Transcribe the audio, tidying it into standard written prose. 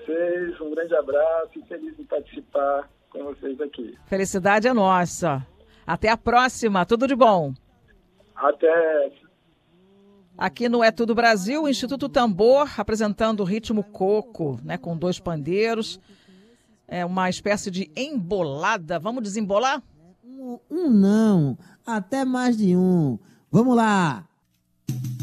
vocês, um grande abraço e feliz em participar com vocês aqui. Felicidade é nossa. Até a próxima, tudo de bom. Até. Aqui no É Tudo Brasil, o Instituto Tambor apresentando o ritmo coco, né, com 2 pandeiros. É uma espécie de embolada. Vamos desembolar? Um não, até mais de um. Vamos lá.